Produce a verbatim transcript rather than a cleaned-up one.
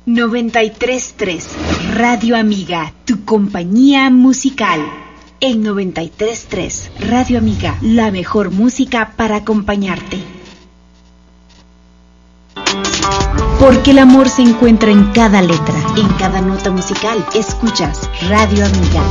noventa y tres punto tres Radio Amiga, tu compañía musical. En noventa y tres punto tres Radio Amiga, la mejor música para acompañarte. Porque el amor se encuentra en cada letra, en cada nota musical. Escuchas Radio Amiga.